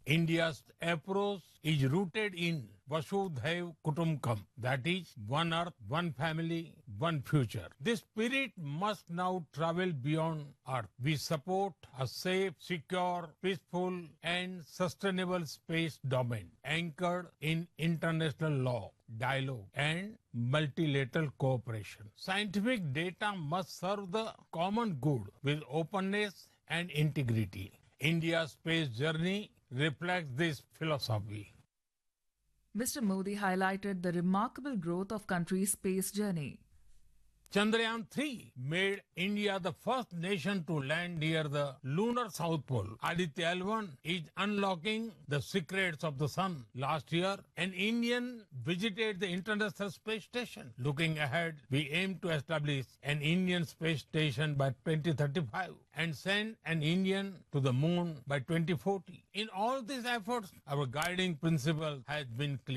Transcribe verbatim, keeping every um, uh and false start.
India's approach is rooted in Vasudhaiv Kutumbakam, that is, one earth, one family, one future. This spirit must now travel beyond earth. We support a safe, secure, peaceful, and sustainable space domain anchored in international law, dialogue, and multilateral cooperation. Scientific data must serve the common good with openness and integrity. India's space journey reflects this philosophy. Mister Modi highlighted the remarkable growth of country's space journey. Chandrayaan three made India the first nation to land near the lunar south pole. Aditya L one is unlocking the secrets of the sun. Last year, an Indian visited the International Space Station. Looking ahead, we aim to establish an Indian space station by twenty thirty-five and send an Indian to the moon by twenty forty. In all these efforts, our guiding principle has been clear.